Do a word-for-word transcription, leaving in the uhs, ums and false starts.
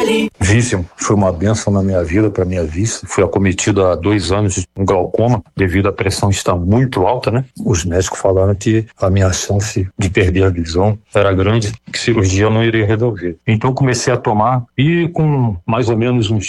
Vício foi uma bênção na minha vida, para minha vista. Fui acometido há dois anos de um glaucoma, devido à pressão estar muito alta, né? Os médicos falaram que a minha chance de perder a visão era grande, que cirurgia não iria resolver. Então comecei a tomar e com mais ou menos uns